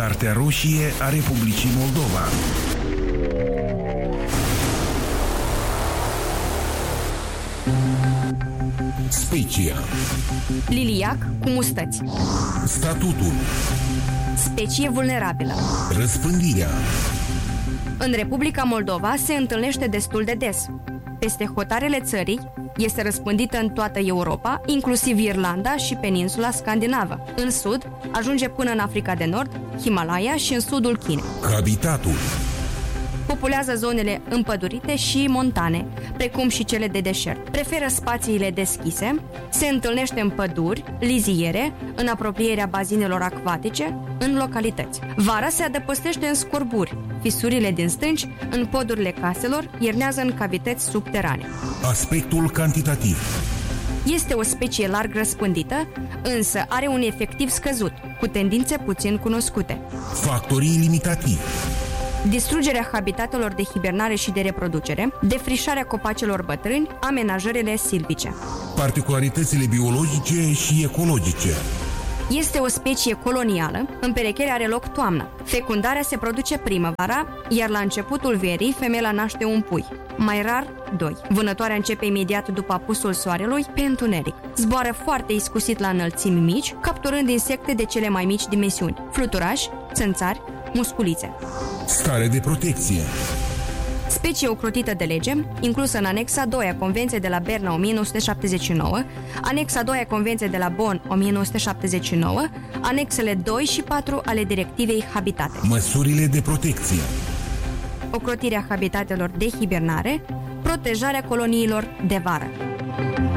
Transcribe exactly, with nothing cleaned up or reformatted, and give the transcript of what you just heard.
Cartea roșie a Republicii Moldova. Specia. Liliac cu mustăți. Statutul. Specie vulnerabilă. Răspândirea. În Republica Moldova se întâlnește destul de des. Peste hotarele țării este răspândită în toată Europa, inclusiv Irlanda și peninsula scandinavă. În sud, ajunge până în Africa de Nord, Himalaya și în sudul Chinei. Habitatul. Populează zonele împădurite și montane, precum și cele de deșert. Preferă spațiile deschise, se întâlnește în păduri, liziere, în apropierea bazinelor acvatice, în localități. Vara se adăpostește în scorburi, fisurile din stânci, în podurile caselor, iernează în cavități subterane. Aspectul cantitativ. Este o specie larg răspândită, însă are un efectiv scăzut, cu tendințe puțin cunoscute. Factorii limitativi. Distrugerea habitatelor de hibernare și de reproducere, defrișarea copacelor bătrâni, amenajările silvice. Particularitățile biologice și ecologice. Este o specie colonială, împerecherea are loc toamna. Fecundarea se produce primăvara, iar la începutul verii femeia naște un pui, mai rar doi. Vânătoarea începe imediat după apusul soarelui pe întuneric. Zboară foarte iscusit la înălțimi mici, capturând insecte de cele mai mici dimensiuni, fluturași, țânțari, musculițe. Stare de protecție. Specie ocrotită de lege, inclusă în anexa doi a Convenției de la Berna o mie nouă sute șaptezeci și nouă, anexa doi a Convenției de la Bonn o mie nouă sute șaptezeci și nouă, anexele doi și patru ale Directivei Habitate. Măsurile de protecție. Ocrotirea habitatelor de hibernare, protejarea coloniilor de vară.